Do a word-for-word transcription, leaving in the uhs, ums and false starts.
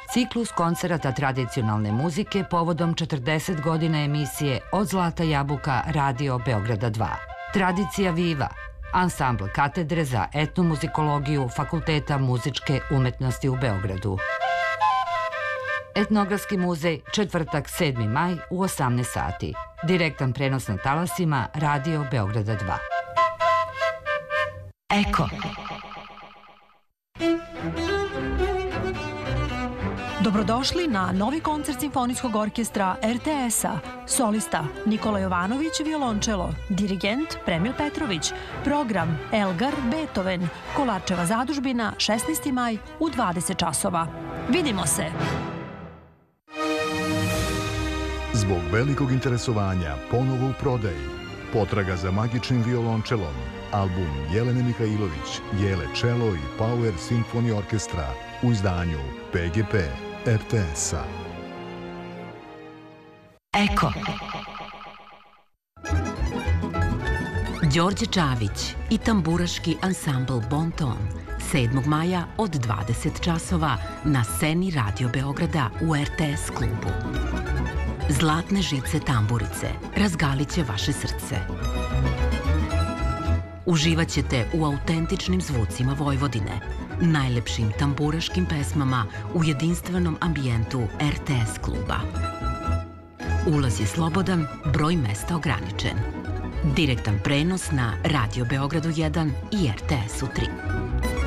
ciklus koncerata tradicionalne muzike povodom četrdeset godina emisije Od Zlata jabuka Radio Beograda dva. Tradicija Viva, ansambl katedre za etnomuzikologiju Fakulteta muzičke umetnosti u Beogradu. Etnografski muzej, četvrtak sedmi maj u osamnaest sati. Direktan prenos na talasima Radio Beograda dva. Eko. Dobrodošli na novi koncert Simfonijskog orkestra er te es-a. Solista Nikola Jovanović, violončelo. Dirigent Premil Petrović. Program Elgar, Beethoven. Kolarčeva zadužbina, šesnaesti maj u dvadeset časova. Vidimo se! Zbog velikog interesovanja ponovo u prodaji Potraga za magičnim violončelom, album Jelene Mihajlović, Jele čelo i Power Symphony Orkestra u izdanju pe ge pe er te es-a. Eko. Đorđe Čavić i tamburaški ansambl Bon Ton sedmog maja od dvadeset časova na sceni Radio Beograda u er te es klubu. Zlatne žice tamburice razgalit će vaše srce. Uživaćete u autentičnim zvucima Vojvodine, najlepšim tamburaškim pesmama u jedinstvenom ambijentu er te es kluba. Ulaz je slobodan, broj mesta ograničen. Direktan prenos na Radio Beogradu jedan i er te es-u tri.